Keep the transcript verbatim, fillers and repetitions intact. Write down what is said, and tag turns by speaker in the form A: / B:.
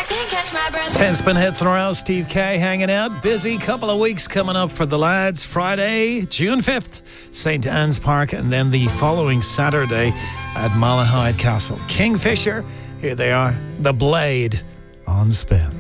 A: Ten spin hits in a row. Steve K hanging out. Busy couple of weeks coming up for the lads. Friday, June fifth, Saint Anne's Park, and then the following Saturday at Malahide Castle. Kingfisher, here they are. The Blade on Spin.